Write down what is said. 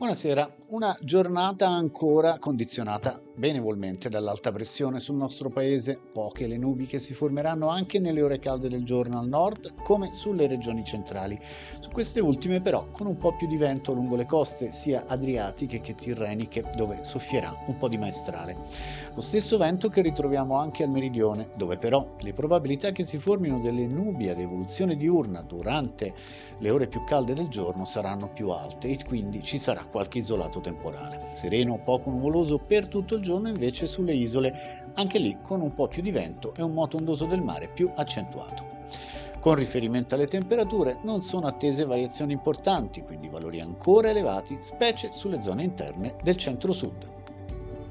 Buonasera, una giornata ancora condizionata benevolmente dall'alta pressione sul nostro paese, poche le nubi che si formeranno anche nelle ore calde del giorno al nord come sulle regioni centrali. Su queste ultime però con un po' più di vento lungo le coste sia adriatiche che tirreniche dove soffierà un po' di maestrale. Lo stesso vento che ritroviamo anche al meridione dove però le probabilità che si formino delle nubi ad evoluzione diurna durante le ore più calde del giorno saranno più alte e quindi ci sarà qualche isolato temporale. Sereno o poco nuvoloso per tutto il giorno invece sulle isole, anche lì con un po' più di vento e un moto ondoso del mare più accentuato. Con riferimento alle temperature non sono attese variazioni importanti, quindi valori ancora elevati, specie sulle zone interne del centro-sud.